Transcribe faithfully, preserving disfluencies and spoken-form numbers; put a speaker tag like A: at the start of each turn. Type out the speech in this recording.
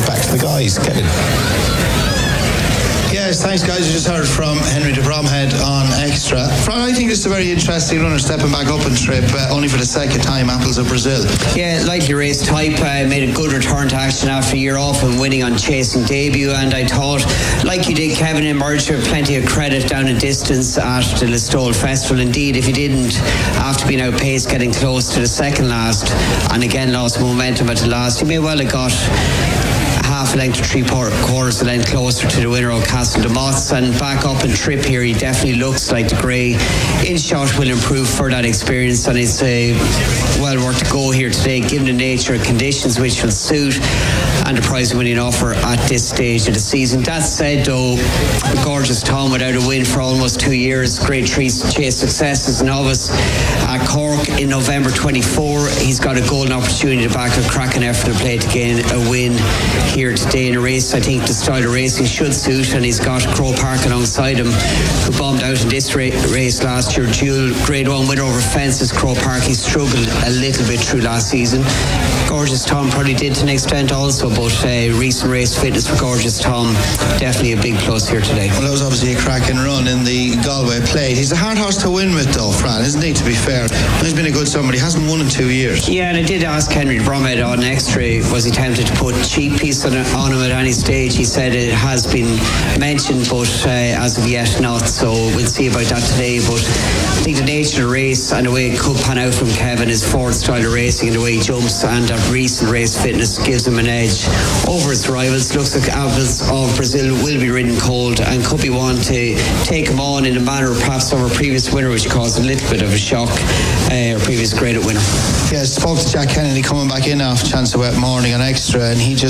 A: back to the guys. Kevin.
B: Yes, thanks guys. We just heard from Henry de Bromhead on Extra. Fran, I think this is a very interesting runner stepping back up in trip, uh, only for the second time, Apples of Brazil.
C: Yeah, likely race type, uh, made a good return to action after a year off and winning on chasing debut, and I thought, like you did, Kevin, emerged with plenty of credit down in distance at the Listowel Festival. Indeed, if he didn't, after being outpaced, getting close to the second last, and again lost momentum at the last, he may well have got half a length to three quarters a length closer to the winner of Castle de Mottes, and back up in trip here. He definitely looks like the grey in shot will improve for that experience, and it's uh, well worth a go here today given the nature of conditions which will suit and the prize winning offer at this stage of the season. That said though, Gorgeous Tom without a win for almost two years, great three chase success as a novice at Cork in November twenty-four. He's got a golden opportunity to back a cracking effort to play to gain a win here today in a race I think the style of racing should suit, and he's got Crow Park alongside him, who bombed out in this ra- race last year. Dual grade one winner over fences. Crow Park, he struggled a little bit through last season. Gorgeous Tom probably did to an extent also, but uh, recent race fitness for Gorgeous Tom definitely a big plus here today.
B: Well, that was obviously a cracking run in the Galway Plate. He's a hard horse to win with though, Fran, isn't he, to be fair? He's been a good summer. He hasn't won in two years.
C: Yeah, and I did ask Henry de Bromhead on Extra, was he tempted to put cheap piece on, on him at any stage. He said it has been mentioned, but uh, as of yet not, so we'll see about that today. But I think the nature of the race and the way it could pan out from Kevin, his forward style of racing and the way he jumps, and that recent race fitness gives him an edge over his rivals. Looks like Apples of Brazil will be ridden cold and could be one to take him on in a manner perhaps over a previous winner, which caused a little bit of a shock, uh, or previous graded winner.
B: Yeah, I spoke to Jack Kennedy coming back in after Chance of Wet Morning on Extra, and he just